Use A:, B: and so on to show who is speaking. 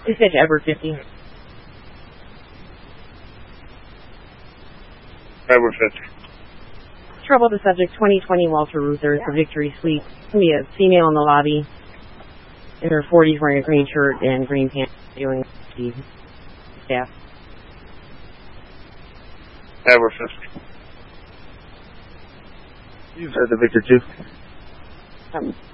A: Is it Edward 50?
B: Edward 50.
A: Trouble the subject 2020 Walter Ruther at the Victory Suite. Be a female in the lobby. In her 40s wearing a green shirt and green pants doing the staff.
B: Edward 50. You've had the Victor too.